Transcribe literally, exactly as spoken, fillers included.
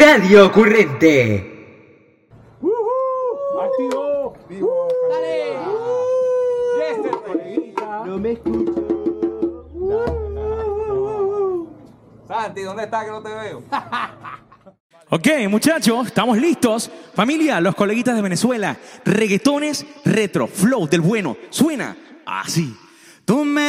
Radio Ocurrente. Uh-huh. Activo. Vivo. Dale. Yes, coleguita. No me escucho. Santi, ¿dónde está que no te veo? Ok, muchachos, estamos listos. Familia, los coleguitas de Venezuela. Reggaetones retro, flow del bueno. Suena así. Tú me